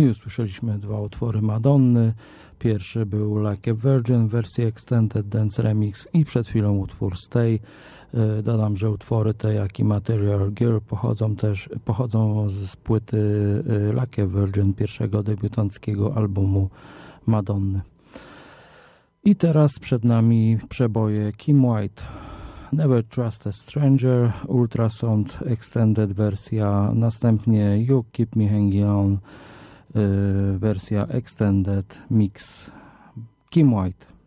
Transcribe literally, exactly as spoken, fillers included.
I usłyszeliśmy dwa utwory Madonny. Pierwszy był Like a Virgin w wersji Extended Dance Remix i przed chwilą utwór Stay. Dodam, że utwory te, jak i Material Girl pochodzą też pochodzą z płyty Like a Virgin, pierwszego debiutanckiego albumu Madonny. I teraz przed nami przeboje Kim White. Never Trust a Stranger, Ultrasound Extended wersja, następnie You Keep Me Hanging On, wersja Extended Mix. Kim White.